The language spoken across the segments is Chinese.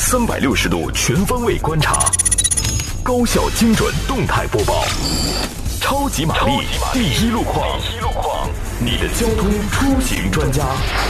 360度全方位观察，高效精准动态播报，超级玛丽第一路况，你的交通出行专家。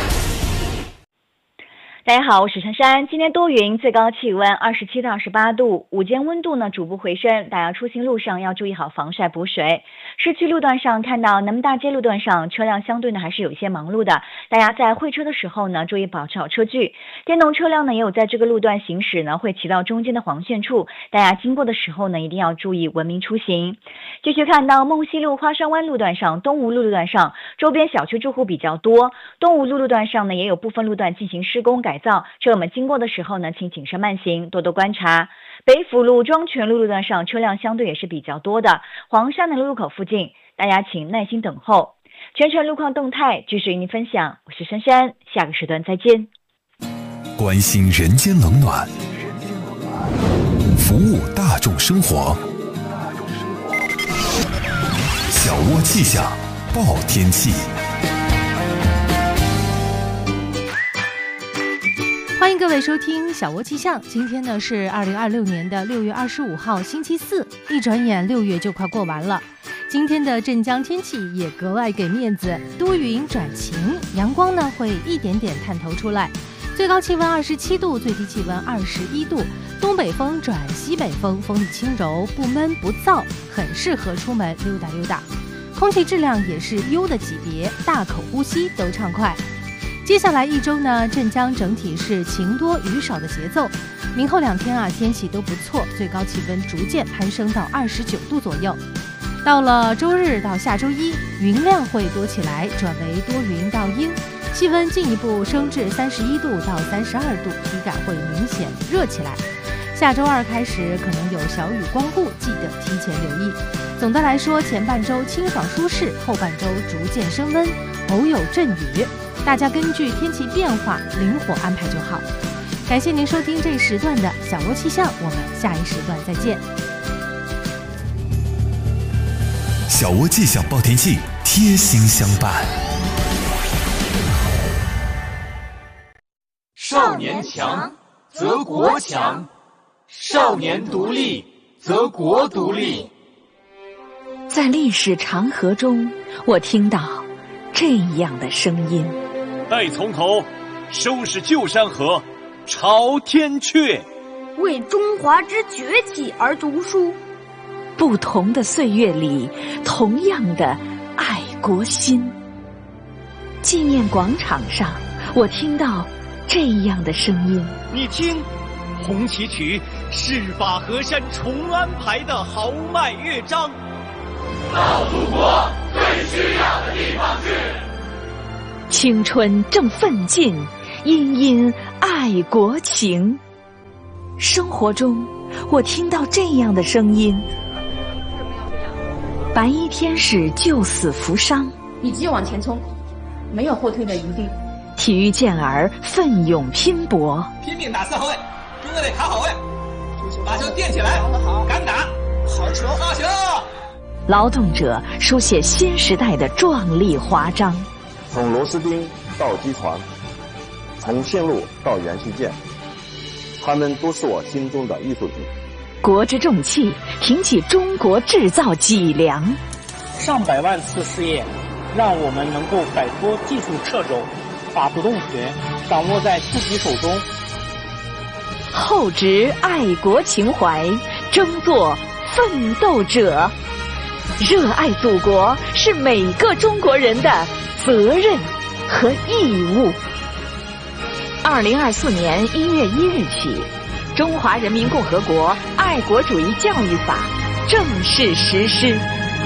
大家好，我是珊珊。今天多云，最高气温27到28度，午间温度呢逐步回升，大家出行路上要注意好防晒补水。市区路段上看到南门大街路段上车辆相对呢还是有一些忙碌的，大家在会车的时候呢注意保持好车距。电动车辆呢也有在这个路段行驶呢，会骑到中间的黄线处，大家经过的时候呢一定要注意文明出行。继续看到梦溪路花山湾路段上、东吴路段上周边小区住户比较多，东吴路段上呢也有部分路段进行施工改造，车友们经过的时候呢请谨慎慢行，多多观察。北府路庄泉路路段上车辆相对也是比较多的，黄山的路口附近大家请耐心等候。全程路况动态继续与您分享，我是珊珊，下个时段再见。 关心人间冷暖，服务大众生活，小窝气象报天气。 欢迎各位收听小窝气象。今天呢是2026年的6月25号星期四，一转眼6月就快过完了。今天的镇江天气也格外给面子，多云转晴，阳光呢会一点点探头出来，最高气温27度，最低气温21度，东北风转西北风，风力轻柔，不闷不燥，很适合出门溜达溜达。空气质量也是优的级别，大口呼吸都畅快。接下来一周呢，镇江整体是晴多雨少的节奏。明后2天天气都不错，最高气温逐渐攀升到29度左右。到了周日到下周一，云量会多起来，转为多云到阴，气温进一步升至31度到32度，体感会明显热起来。下周二开始可能有小雨光顾，记得提前留意。总的来说，前半周清爽舒适，后半周逐渐升温，偶有阵雨。大家根据天气变化灵活安排就好。感谢您收听这一时段的小窝气象，我们下一时段再见。 小窝气象报天气，贴心相伴。 少年强则国强，少年独立则国独立。 在历史长河中，我听到这样的声音： 待从头，收拾旧山河，朝天阙， 为中华之崛起而读书。 不同的岁月里，同样的爱国心。纪念广场上，我听到这样的声音： 你听，红旗曲是把河山重安排的豪迈乐章。 到祖国最需要的地方去。 青春正奋进，殷殷爱国情。生活中，我听到这样的声音：白衣天使救死扶伤， 以及往前冲，没有后退的余地。 体育健儿奋勇拼搏， 拼命打4号位，中队得卡好位，把球垫起来，敢打，好球，好球！ 劳动者书写新时代的壮丽华章。 从螺丝钉到机床，从线路到元器件，他们都是我心中的艺术品。 国之重器，挺起中国制造脊梁。 上百万次试验，让我们能够摆脱技术掣肘，把主动权掌握在自己手中。 厚植爱国情怀，争做奋斗者。热爱祖国是每个中国人的责任和义务。2024年1月1日起，《中华人民共和国爱国主义教育法》正式实施。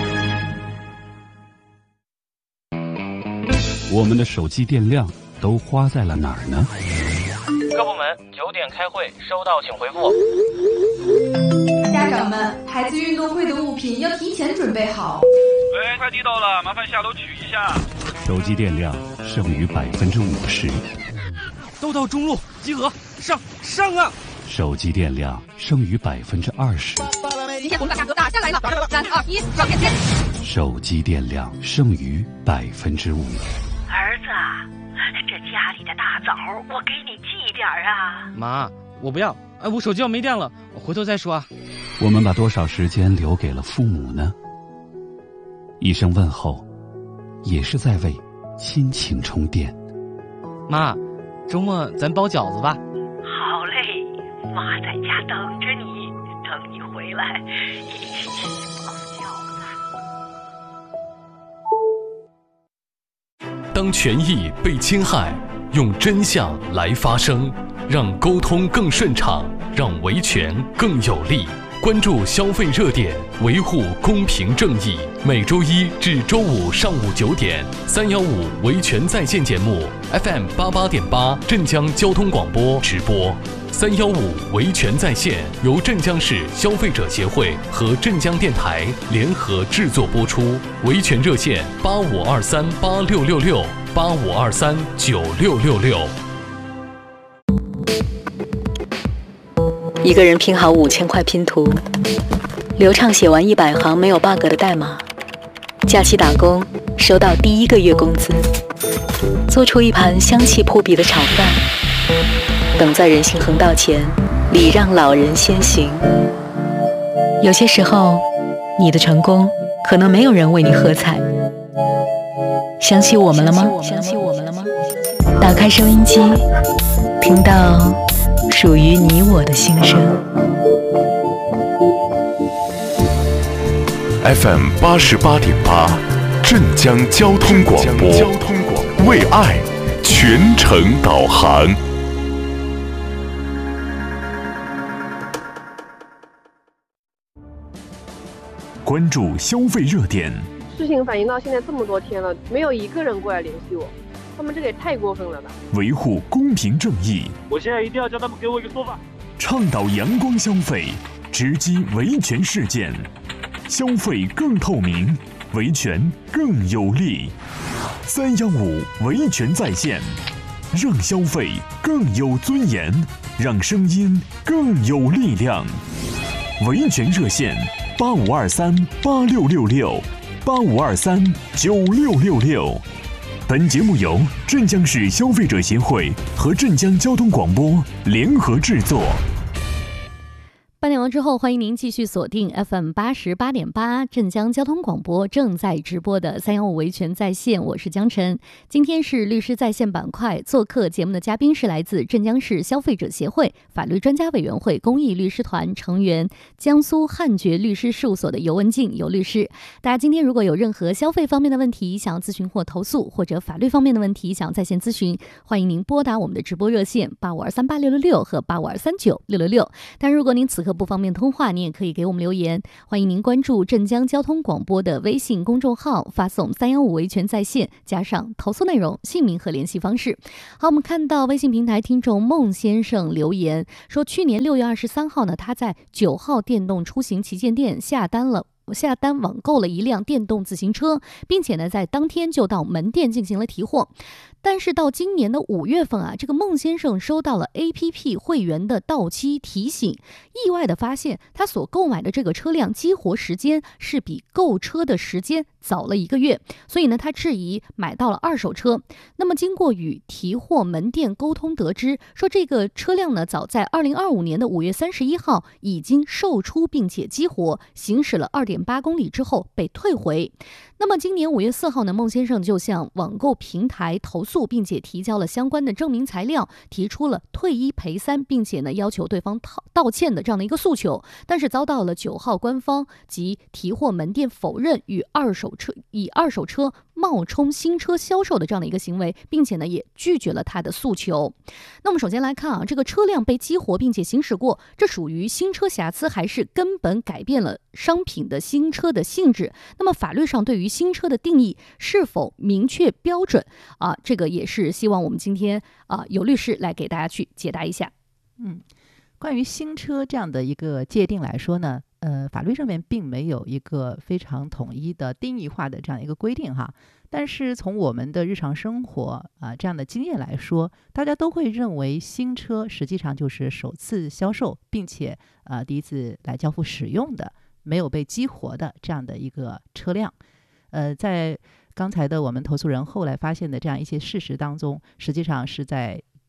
我们的手机电量都花在了哪儿呢？ 各部门9点开会，收到请回复。 家长们，孩子运动会的物品要提前准备好。 喂，快递到了，麻烦下楼取一下。 手机电量剩余50%。 都到中路集合，上啊！ 手机电量剩余20%。 今天我们把价格打下来了，3、2、1，上天线。 手机电量剩余5%。 儿子，这家里的大枣我给你寄点啊。 妈， 我不要，我手机要没电了，我回头再说啊。 我们把多少时间留给了父母呢？一声问候，也是在为亲情充电。 妈，周末咱包饺子吧。 好嘞，妈在家等着你，等你回来一起去包饺子。当权益被侵害，用真相来发声，让沟通更顺畅，让维权更有力。关注消费热点，维护公平正义。每周一至周五上午9点，315维权在线节目 FM 88.8镇江交通广播直播。315维权在线由镇江市消费者协会和镇江电台联合制作播出。维权热线85238666，85239666。 一个人拼好5000块拼图，流畅写完100行没有 bug 的代码，假期打工收到第1个月工资，做出一盘香气扑鼻的炒饭，等在人行横道前礼让老人先行。有些时候，你的成功可能没有人为你喝彩。想起我们了吗？打开收音机，听到属于你我的心声。 FM 88.8，镇江交通广播，为爱全程导航。关注消费热点。 事情反映到现在这么多天了，没有一个人过来联系我，他们这个也太过分了吧！ 维护公平正义， 我现在一定要叫他们给我一个说法。 倡导阳光消费，直击维权事件，消费更透明，维权更有力。315维权在线，让消费更有尊严，让声音更有力量。维权热线85238666，85239666。本节目由镇江市消费者协会和镇江交通广播联合制作。 8点完之后，欢迎您继续锁定 FM 88.8镇江交通广播正在直播的315维权在线，我是江晨。今天是律师在线板块，做客节目的嘉宾是来自镇江市消费者协会法律专家委员会公益律师团成员、江苏汉爵律师事务所的尤文静尤律师。大家今天如果有任何消费方面的问题想要咨询或投诉，或者法律方面的问题想要在线咨询，欢迎您拨打我们的直播热线85238666和85239666。但如果您此刻不方便通话，你也可以给我们留言。欢迎您关注镇江交通广播的微信公众号，发送315维权在线加上投诉内容、姓名和联系方式。好，我们看到微信平台听众孟先生留言说，去年6月23号呢，他在9号电动出行旗舰店下单网购了一辆电动自行车，并且呢在当天就到门店进行了提货。但是到今年的5月份啊，这个孟先生收到了 APP 会员的到期提醒，意外的发现他所购买的这个车辆激活时间是比购车的时间早了1个月，所以呢他质疑买到了二手车。那么经过与提货门店沟通得知，说这个车辆呢早在2025年的5月31号已经售出并且激活，行驶了2.8公里之后被退回。那么今年5月4号呢，孟先生就向网购平台投诉，并且提交了相关的证明材料，提出了退1赔3，并且呢要求对方道歉的这样的一个诉求，但是遭到了9号官方及提货门店否认以二手车冒充新车销售的这样的一个行为，并且呢也拒绝了他的诉求。那我们首先来看啊，这个车辆被激活并且行驶过，这属于新车瑕疵，还是根本改变了商品的新车的性质？那么法律上对于新车的定义是否明确标准啊？这个也是希望我们今天有律师来给大家去解答一下。 关于新车这样的一个界定来说呢，法律上面并没有一个非常统一的定义化的这样一个规定哈。但是从我们的日常生活这样的经验来说，大家都会认为新车实际上就是首次销售，并且第一次来交付使用的，没有被激活的这样的一个车辆。在刚才的我们投诉人后来发现的这样一些事实当中，实际上是在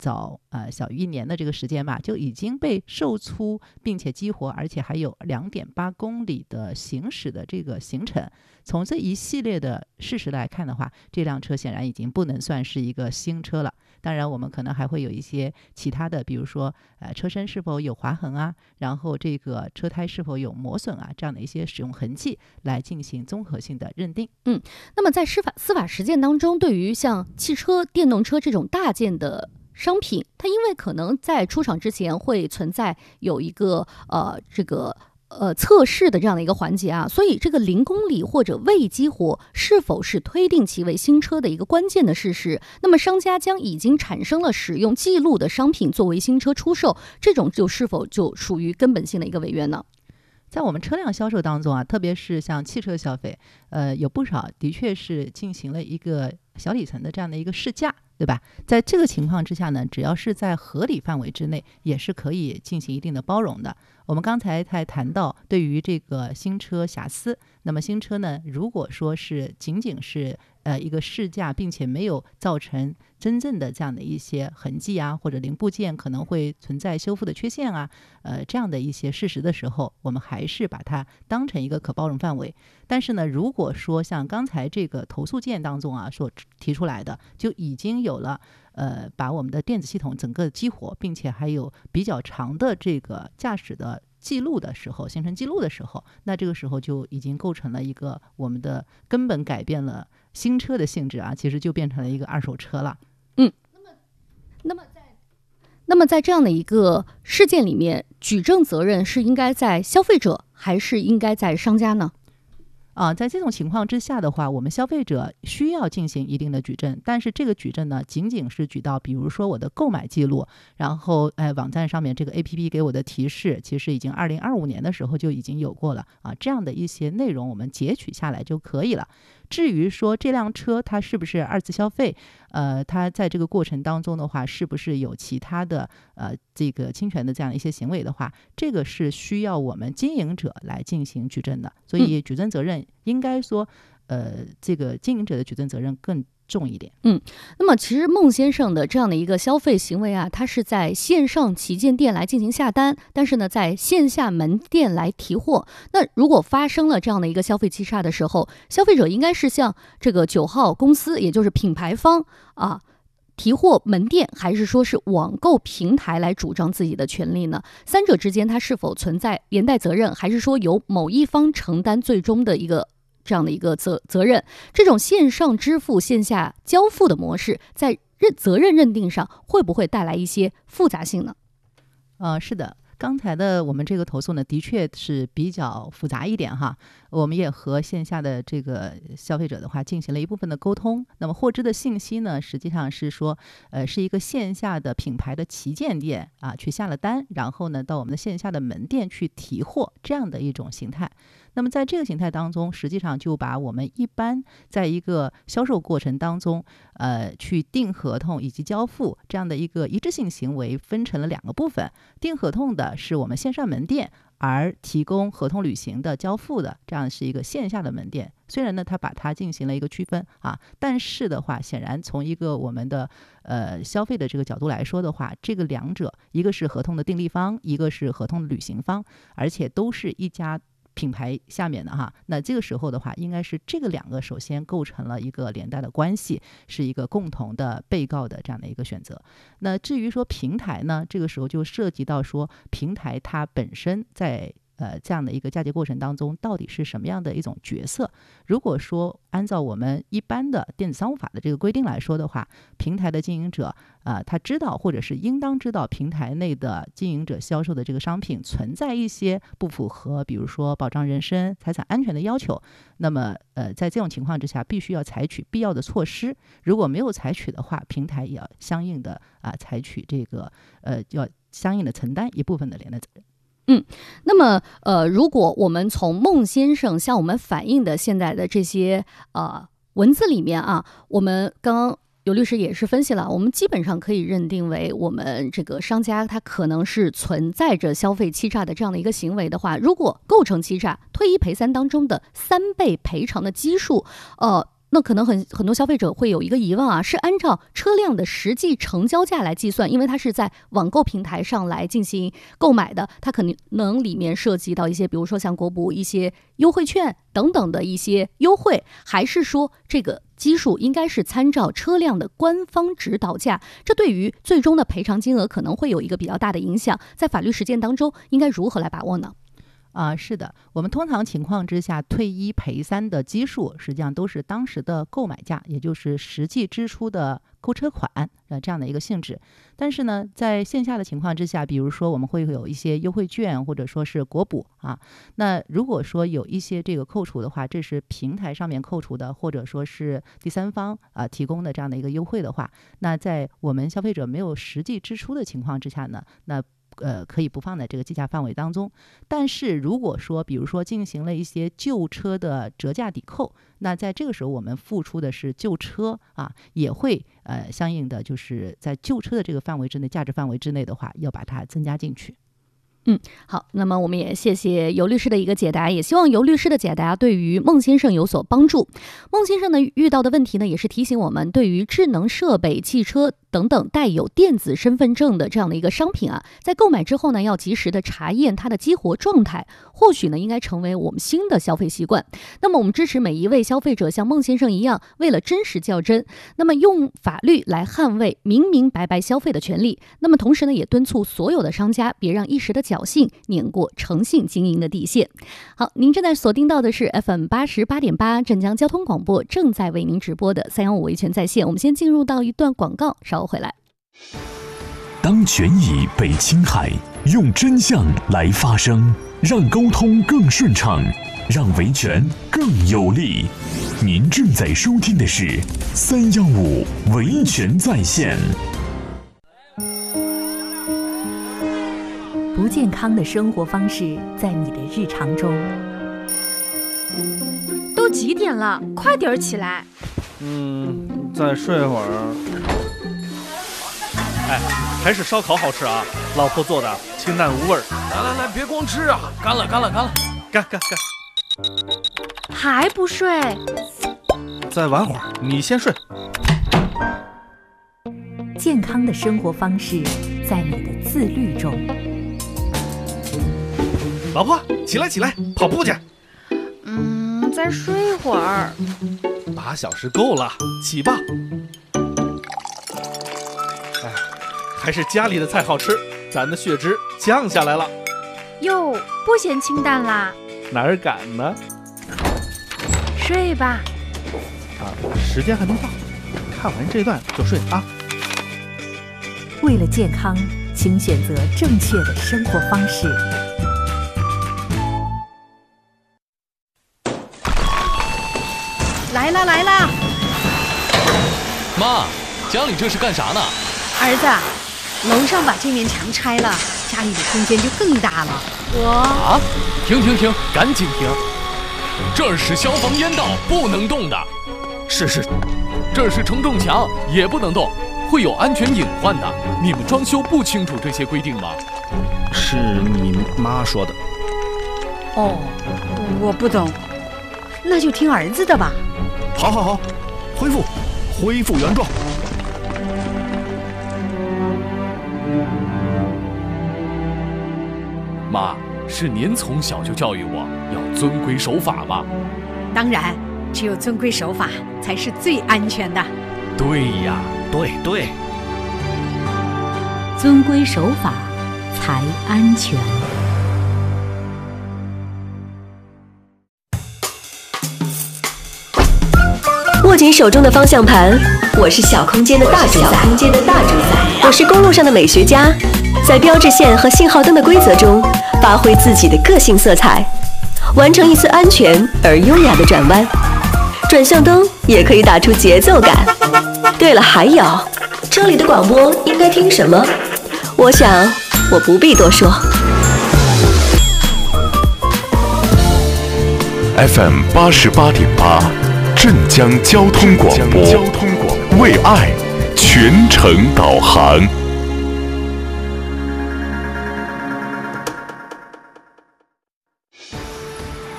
早小于1年的这个时间吧，就已经被售出并且激活，而且还有2.8公里的行驶的这个行程。从这一系列的事实来看的话，这辆车显然已经不能算是一个新车了。当然我们可能还会有一些其他的，比如说车身是否有划痕啊，然后这个车胎是否有磨损啊，这样的一些使用痕迹来进行综合性的认定。 那么在司法实践当中，对于像汽车、电动车这种大件的商品，它因为可能在出厂之前会存在有一个测试的这样的一个环节啊，所以这个0公里或者未激活是否是推定其为新车的一个关键的事实。那么商家将已经产生了使用记录的商品作为新车出售，这种是否就属于根本性的一个违约呢？ 在我们车辆销售当中啊，特别是像汽车消费，有不少的确是进行了一个小里程的这样的一个试驾，对吧？在这个情况之下呢，只要是在合理范围之内，也是可以进行一定的包容的。我们刚才才谈到，对于这个新车瑕疵，那么新车呢，如果说是仅仅是一个试驾，并且没有造成真正的这样的一些痕迹啊，或者零部件可能会存在修复的缺陷啊，这样的一些事实的时候，我们还是把它当成一个可包容范围。但是呢，如果说像刚才这个投诉件当中啊所提出来的，就已经有了把我们的电子系统整个激活，并且还有比较长的这个驾驶的记录的时候，行程记录的时候，那这个时候就已经构成了一个我们的根本改变了新车的性质啊，其实就变成了一个二手车了。 那么在这样的一个事件里面，举证责任是应该在消费者还是应该在商家呢？ 在这种情况之下的话，我们消费者需要进行一定的举证，但是这个举证呢，仅仅是举到比如说我的购买记录，然后网站上面这个 APP 给我的提示，其实已经2025年的时候就已经有过了啊，这样的一些内容我们截取下来就可以了。至于说这辆车它是不是二次消费，它在这个过程当中的话，是不是有其他的这个侵权的这样一些行为的话，这个是需要我们经营者来进行举证的。所以举证责任应该说，这个经营者的举证责任更重一点。 那么其实孟先生的这样的一个消费行为啊，他是在线上旗舰店来进行下单，但是呢，在线下门店来提货。那如果发生了这样的一个消费欺诈的时候，消费者应该是向这个9号公司，也就是品牌方啊，提货门店，还是说是网购平台来主张自己的权利呢？三者之间它是否存在连带责任，还是说由某一方承担最终的一个这样的一个责任？这种线上支付线下交付的模式，在责任认定上会不会带来一些复杂性呢？ 是的，刚才的我们这个投诉呢，的确是比较复杂一点哈。我们也和线下的这个消费者的话进行了一部分的沟通。那么获知的信息呢，实际上是说，是一个线下的品牌的旗舰店啊，去下了单，然后呢到我们的线下的门店去提货，这样的一种形态。那么在这个形态当中，实际上就把我们一般在一个销售过程当中，去订合同以及交付这样的一个一致性行为分成了2个部分。订合同的是我们线上门店，而提供合同履行的交付的，这样是一个线下的门店。虽然呢，它把它进行了一个区分啊，但是的话，显然从一个我们的消费的这个角度来说的话，这个两者，一个是合同的订立方，一个是合同的履行方，而且都是一家品牌下面的哈。那这个时候的话，应该是这个2个首先构成了一个连带的关系，是一个共同的被告的这样的一个选择。那至于说平台呢，这个时候就涉及到说平台它本身在这样的一个嫁接过程当中到底是什么样的一种角色。如果说按照我们一般的电子商务法的这个规定来说的话，平台的经营者他知道或者是应当知道平台内的经营者销售的这个商品存在一些不符合比如说保障人身财产安全的要求，那么在这种情况之下必须要采取必要的措施。如果没有采取的话，平台也要相应的采取这个要相应的承担一部分的连带责任。 那么如果我们从孟先生向我们反映的现在的这些文字里面啊，我们刚刚有律师也是分析了，我们基本上可以认定为我们这个商家他可能是存在着消费欺诈的这样的一个行为的话，如果构成欺诈，退一赔三当中的3倍赔偿的基数那可能很多消费者会有一个疑问啊，是按照车辆的实际成交价来计算，因为它是在网购平台上来进行购买的，它可能里面涉及到一些，比如说像国补一些优惠券等等的一些优惠，还是说这个基数应该是参照车辆的官方指导价？这对于最终的赔偿金额可能会有一个比较大的影响，在法律实践当中应该如何来把握呢？ 是的，我们通常情况之下，退一赔三的基数实际上都是当时的购买价，也就是实际支出的购车款这样的一个性质。但是呢，在线下的情况之下，比如说我们会有一些优惠券或者说是国补那如果说有一些这个扣除的话，这是平台上面扣除的，或者说是第三方提供的这样的一个优惠的话，那在我们消费者没有实际支出的情况之下呢，那可以不放在这个计价范围当中。但是如果说比如说进行了一些旧车的折价抵扣，那在这个时候我们付出的是旧车也会相应的就是在旧车的这个范围之内，价值范围之内的话，要把它增加进去。 好，那么我们也谢谢尤律师的一个解答，也希望尤律师的解答对于孟先生有所帮助。孟先生呢遇到的问题呢，也是提醒我们，对于智能设备、汽车等等带有电子身份证的这样的一个商品在购买之后呢，要及时的查验它的激活状态，或许呢应该成为我们新的消费习惯。那么我们支持每一位消费者像孟先生一样，为了真实较真，那么用法律来捍卫明明白白消费的权利。那么同时呢，也敦促所有的商家别让一时的侥幸碾过诚信经营的底线。好，您正在锁定到的是 FM 88.8镇江交通广播正在为您直播的315维权在线。我们先进入到一段广告，稍后回来。 当权益被侵害，用真相来发声，让沟通更顺畅，让维权更有力。您正在收听的是315维权在线。 不健康的生活方式在你的日常中。 都几点了？快点起来！ 再睡会儿。还是烧烤好吃啊！老婆做的，清淡无味儿。 来，别光吃干了！ 干！ 还不睡？ 再玩会儿，你先睡。 健康的生活方式在你的自律中。 老婆，起来，跑步去。 再睡会儿。 8小时够了，起吧。还是家里的菜好吃，咱的血脂降下来了。 哟，不嫌清淡啦？ 哪儿敢呢？ 睡吧。 时间还没到，看完这段就睡啊。 为了健康，请选择正确的生活方式。 来啦！ 妈，家里这是干啥呢？ 儿子，楼上把这面墙拆了，家里的空间就更大了。 停，赶紧停！这儿是消防烟道，不能动的。 是， 这是承重墙，也不能动，会有安全隐患的。你们装修不清楚这些规定吗？ 是你妈说的。 我不懂，那就听儿子的吧。 好，恢复原状。 妈，是您从小就教育我要遵规守法吧？ 当然，只有遵规守法才是最安全的。 对呀， 对， 遵规守法才安全。 握紧手中的方向盘，我是小空间的大主宰，我是公路上的美学家，在标志线和信号灯的规则中，发挥自己的个性色彩，完成一次安全而优雅的转弯。转向灯也可以打出节奏感。对了，还有，车里的广播应该听什么？我想我不必多说。 FM 88.8。镇江交通广播，为爱全程导航。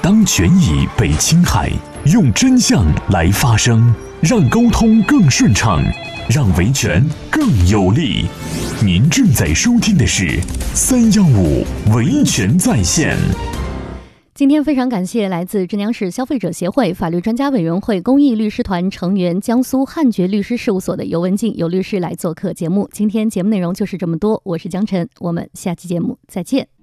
当权益被侵害，用真相来发声，让沟通更顺畅，让维权更有力。您正在收听的是315维权在线。 今天非常感谢来自镇江市消费者协会法律专家委员会公益律师团成员、江苏汉爵律师事务所的尤文静尤律师来做客节目。今天节目内容就是这么多，我是江晨，我们下期节目再见。